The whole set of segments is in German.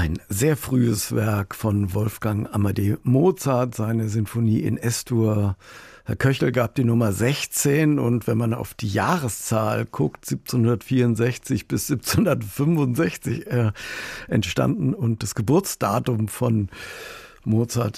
Ein sehr frühes Werk von Wolfgang Amadeus Mozart, seine Sinfonie in S-Dur. Herr Köchel gab die Nummer 16 und wenn man auf die Jahreszahl guckt, 1764 bis 1765 entstanden und das Geburtsdatum von Mozart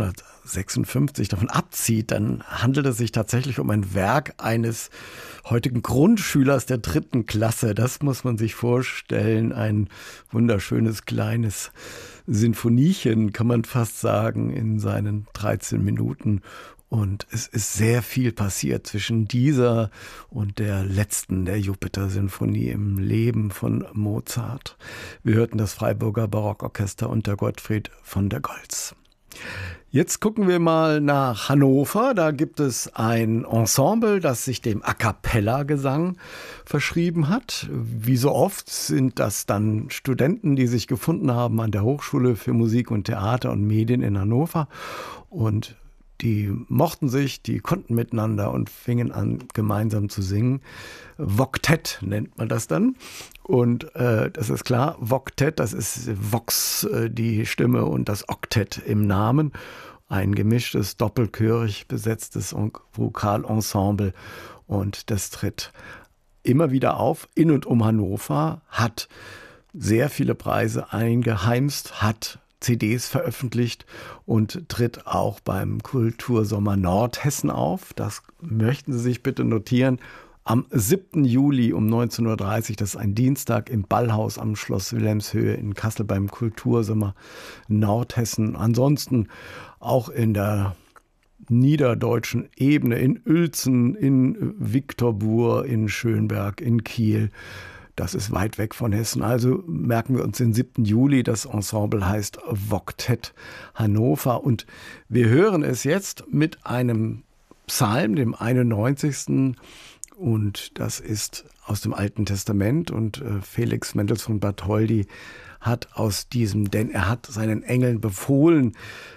1756 davon abzieht, dann handelt es sich tatsächlich um ein Werk eines heutigen Grundschülers der 3. Klasse. Das muss man sich vorstellen. Ein wunderschönes kleines Sinfoniechen, kann man fast sagen, in seinen 13 Minuten. Und es ist sehr viel passiert zwischen dieser und der letzten, der Jupiter-Sinfonie im Leben von Mozart. Wir hörten das Freiburger Barockorchester unter Gottfried von der Goltz. Jetzt gucken wir mal nach Hannover. Da gibt es ein Ensemble, das sich dem A-cappella-Gesang verschrieben hat. Wie so oft sind das dann Studenten, die sich gefunden haben an der Hochschule für Musik und Theater und Medien in Hannover. Und die mochten sich, die konnten miteinander und fingen an, gemeinsam zu singen. Voktett nennt man das dann. Und das ist klar, Voktett, das ist Vox, die Stimme, und das Oktett im Namen. Ein gemischtes, doppelchörig besetztes Vokalensemble. Und das tritt immer wieder auf, in und um Hannover, hat sehr viele Preise eingeheimst, hat CDs veröffentlicht und tritt auch beim Kultursommer Nordhessen auf. Das möchten Sie sich bitte notieren. Am 7. Juli um 19:30 Uhr, das ist ein Dienstag, im Ballhaus am Schloss Wilhelmshöhe in Kassel beim Kultursommer Nordhessen. Ansonsten auch in der niederdeutschen Ebene, in Uelzen, in Viktorbur, in Schönberg, in Kiel. Das ist weit weg von Hessen. Also merken wir uns den 7. Juli. Das Ensemble heißt Voktett Hannover. Und wir hören es jetzt mit einem Psalm, dem 91. Und das ist aus dem Alten Testament. Und Felix Mendelssohn Bartholdy hat aus diesem, denn er hat seinen Engeln befohlen,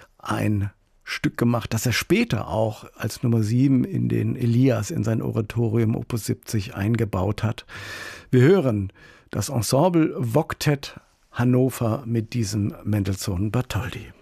ein Stück gemacht, das er später auch als Nummer 7 in den Elias, in sein Oratorium Opus 70 eingebaut hat. Wir hören das Ensemble Voktett Hannover mit diesem Mendelssohn Bartholdy.